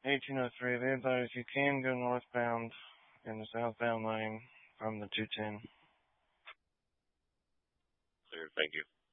1803. They advise you can go northbound in the southbound lane from the 210. Clear, thank you.